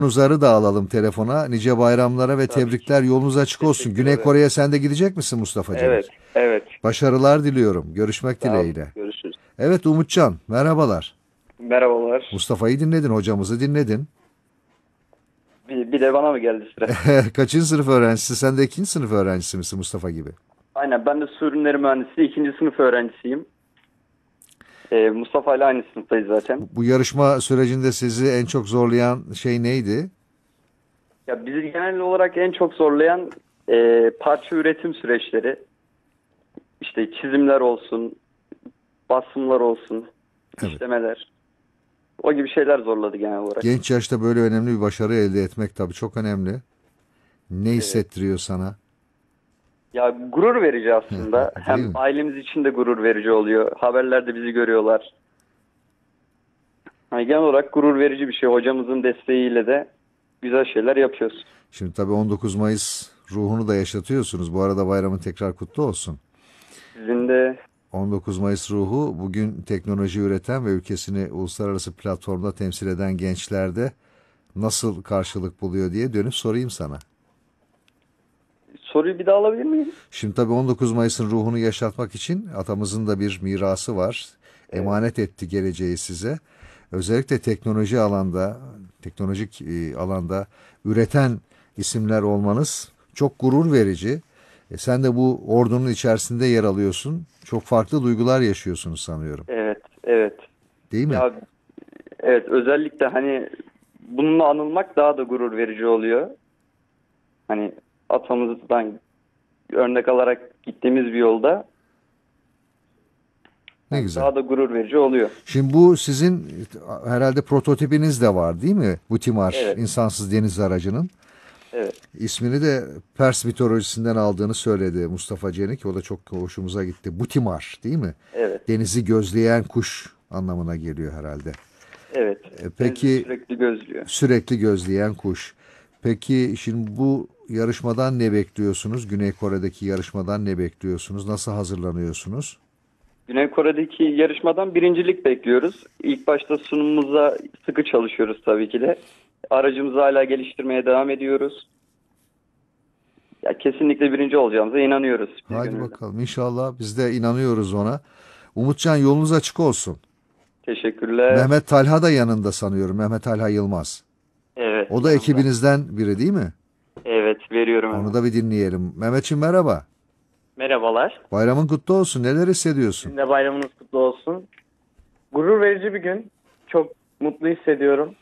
Uzar'ı da alalım telefona. Nice bayramlara ve Tabii ki. tebrikler. Yolunuz açık olsun. Teşekkür Güney ederim. Kore'ye sen de gidecek misin Mustafa Evet, Cenik? evet. Başarılar diliyorum. Görüşmek Sağ olun. dileğiyle. Görüşürüz. Evet Umutcan, merhabalar. Merhabalar. Mustafa'yı dinledin, hocamızı dinledin. Bir de bana mı geldi sıra? Kaçıncı sınıf öğrencisi? Sen de ikinci sınıf öğrencisi misin Mustafa gibi? Aynen, ben de su ürünleri mühendisi, ikinci sınıf öğrencisiyim. Mustafa ile aynı sınıftayız zaten. Bu yarışma sürecinde sizi en çok zorlayan şey neydi? Ya bizi genel olarak en çok zorlayan parça üretim süreçleri. İşte çizimler olsun, basımlar olsun, Evet. işlemeler. O gibi şeyler zorladı genel olarak. Genç yaşta böyle önemli bir başarı elde etmek tabii çok önemli. Ne Evet. hissettiriyor sana? Ya gurur verici aslında. Değil Hem mi? ailemiz için de gurur verici oluyor. Haberlerde bizi görüyorlar. Yani genel olarak gurur verici bir şey. Hocamızın desteğiyle de güzel şeyler yapıyoruz. Şimdi tabii 19 Mayıs ruhunu da yaşatıyorsunuz. Bu arada bayramın tekrar kutlu olsun. Sizin de 19 Mayıs ruhu bugün teknoloji üreten ve ülkesini uluslararası platformda temsil eden gençlerde nasıl karşılık buluyor diye dönüp sorayım sana. soruyu bir daha alabilir miyim? Şimdi tabii 19 Mayıs'ın ruhunu yaşatmak için atamızın da bir mirası var. Evet. Emanet etti geleceği size. Özellikle teknoloji alanda, teknolojik alanda üreten isimler olmanız çok gurur verici. Sen de bu ordunun içerisinde yer alıyorsun. Çok farklı duygular yaşıyorsunuz sanıyorum. Evet, evet. Değil mi? Ya evet, özellikle hani bununla anılmak daha da gurur verici oluyor. Hani atamızdan örnek alarak gittiğimiz bir yolda Ne yani güzel. daha da gurur verici oluyor. Şimdi bu sizin herhalde prototipiniz de var değil mi? Bu Timar, Evet, insansız deniz aracının. evet, İsmini de Pers mitolojisinden aldığını söyledi Mustafa Cenik. O da çok hoşumuza gitti. Butimar değil mi? evet, Denizi gözleyen kuş anlamına geliyor herhalde. evet. Denizi Peki sürekli gözlüyor. sürekli gözleyen kuş. Peki şimdi bu yarışmadan ne bekliyorsunuz? Güney Kore'deki yarışmadan ne bekliyorsunuz? Nasıl hazırlanıyorsunuz? Güney Kore'deki yarışmadan birincilik bekliyoruz. İlk başta sunumumuza sıkı çalışıyoruz tabii ki de. Aracımızı hala geliştirmeye devam ediyoruz. Ya kesinlikle birinci olacağımıza inanıyoruz bir Hadi gönülden. bakalım. İnşallah biz de inanıyoruz ona. Umutcan yolunuz açık olsun. Teşekkürler. Mehmet Talha da yanında sanıyorum. Mehmet Talha Yılmaz. Evet, O da yanımda. ekibinizden biri değil mi? Evet, veriyorum Onu hemen. da bir dinleyelim. Mehmetciğim merhaba. Merhabalar. Bayramın kutlu olsun. Neler hissediyorsun? Sizin de bayramınız kutlu olsun. Gurur verici bir gün. Çok mutlu hissediyorum.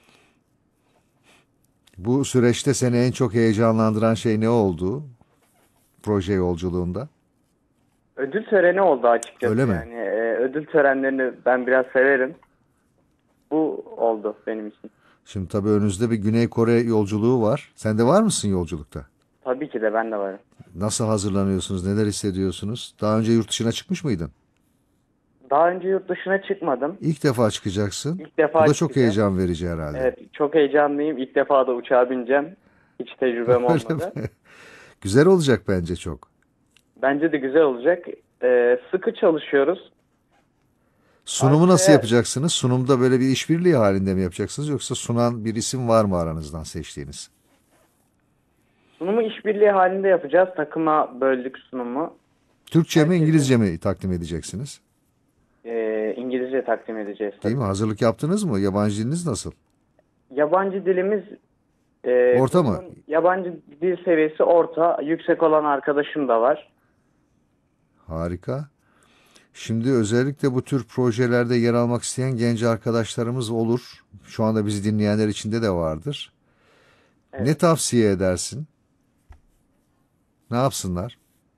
Bu süreçte seni en çok heyecanlandıran şey ne oldu? Proje yolculuğunda. Ödül töreni oldu Öyle açıkçası. mi? Yani ödül törenlerini ben biraz severim. Bu oldu benim için. Şimdi tabii önünüzde bir Güney Kore yolculuğu var. Sen de var mısın yolculukta? Tabii ki de ben de varım. Nasıl hazırlanıyorsunuz? Neler hissediyorsunuz? Daha önce yurt dışına çıkmış mıydın? Daha önce yurt dışına çıkmadım. İlk defa çıkacaksın. İlk Bu defa da çok çıkacağım. heyecan verici herhalde. Evet, çok heyecanlıyım. İlk defa da uçağa bineceğim. Hiç tecrübem Öyle olmadı. mi? Güzel olacak bence çok. Bence de güzel olacak. Sıkı çalışıyoruz. Sunumu nasıl Arkaya yapacaksınız? Sunumda böyle bir işbirliği halinde mi yapacaksınız yoksa sunan bir isim var mı aranızdan seçtiğiniz? sunumu işbirliği halinde yapacağız. Takıma böldük sunumu. Türkçe mi Herkesin İngilizce mi takdim edeceksiniz? İngilizce takdim edeceğiz Değil tabii mi? ki. Hazırlık yaptınız mı? Yabancı diliniz nasıl? Yabancı dilimiz Orta mı? grubun yabancı dil seviyesi orta, yüksek olan arkadaşım da var. Harika. Şimdi özellikle bu tür projelerde yer almak isteyen genç arkadaşlarımız olur. Şu anda bizi dinleyenler içinde de vardır. Ne Evet. tavsiye edersin? Ne yapsınlar?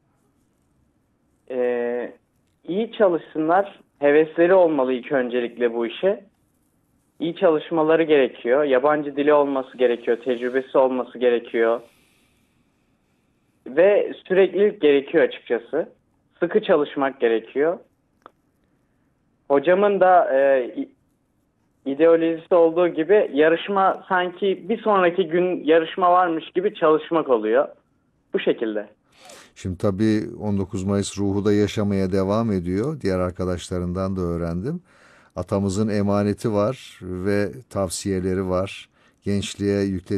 İyi çalışsınlar. Hevesleri olmalı ilk öncelikle bu işe. İyi çalışmaları gerekiyor. Yabancı dili olması gerekiyor. Tecrübesi olması gerekiyor. Ve süreklilik gerekiyor açıkçası. Sıkı çalışmak gerekiyor. Hocamın da ideolojisi olduğu gibi yarışma sanki bir sonraki gün yarışma varmış gibi çalışmak oluyor. Bu şekilde. Şimdi tabii 19 Mayıs ruhu da yaşamaya devam ediyor. Diğer arkadaşlarından da öğrendim. Atamızın emaneti var ve tavsiyeleri var. Gençliğe yüklediği